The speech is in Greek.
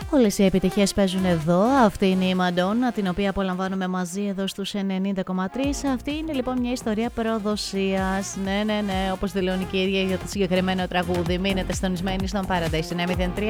Όλες οι επιτυχίες παίζουν εδώ. Αυτή είναι η Madonna, την οποία απολαμβάνουμε μαζί εδώ στους 90,3. Αυτή είναι λοιπόν μια ιστορία προδοσίας. Ναι, όπως δηλώνει και η ίδια για το συγκεκριμένο τραγούδι. Μείνετε στονισμένοι στον Paradise 903.